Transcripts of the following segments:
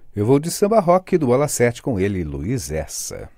Eu vou de samba rock do Bola 7 com ele, Luiz Essa.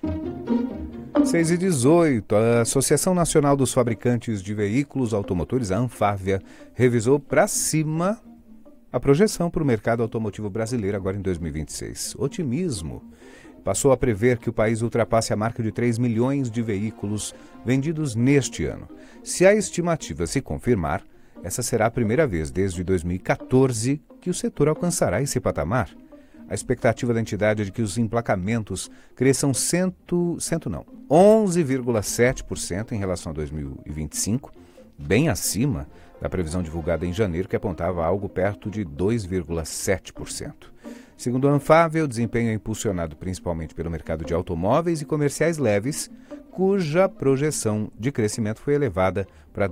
6h18, a Associação Nacional dos Fabricantes de Veículos Automotores, a Anfávia, revisou para cima a projeção para o mercado automotivo brasileiro agora em 2026. Otimismo passou a prever que o país ultrapasse a marca de 3 milhões de veículos vendidos neste ano. Se a estimativa se confirmar, essa será a primeira vez desde 2014 que o setor alcançará esse patamar. A expectativa da entidade é de que os emplacamentos cresçam 11,7% em relação a 2025, bem acima da previsão divulgada em janeiro, que apontava algo perto de 2,7%. Segundo a Anfávia, o desempenho é impulsionado principalmente pelo mercado de automóveis e comerciais leves, cuja projeção de crescimento foi elevada para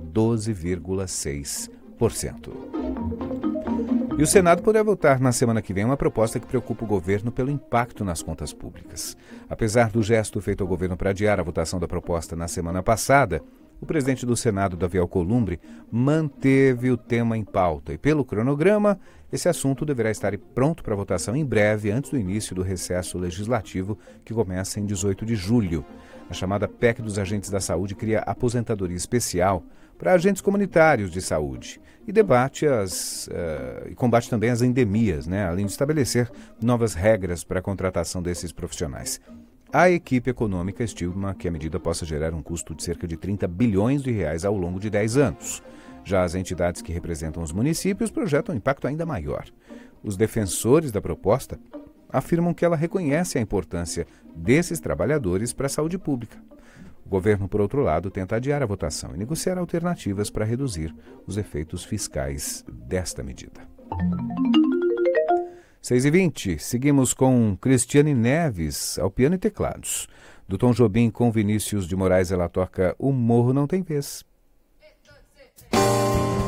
12,6%. E o Senado poderá votar na semana que vem uma proposta que preocupa o governo pelo impacto nas contas públicas. Apesar do gesto feito ao governo para adiar a votação da proposta na semana passada, o presidente do Senado, Davi Alcolumbre, manteve o tema em pauta e, pelo cronograma, esse assunto deverá estar pronto para votação em breve, antes do início do recesso legislativo, que começa em 18 de julho. A chamada PEC dos Agentes da Saúde cria aposentadoria especial para agentes comunitários de saúde e combate também as endemias, além de estabelecer novas regras para a contratação desses profissionais. A equipe econômica estima que a medida possa gerar um custo de cerca de 30 bilhões de reais ao longo de 10 anos. Já as entidades que representam os municípios projetam um impacto ainda maior. Os defensores da proposta afirmam que ela reconhece a importância desses trabalhadores para a saúde pública. O governo, por outro lado, tenta adiar a votação e negociar alternativas para reduzir os efeitos fiscais desta medida. 6h20, seguimos com Cristiane Neves ao piano e teclados. Do Tom Jobim com Vinícius de Moraes, ela toca O Morro Não Tem Vez.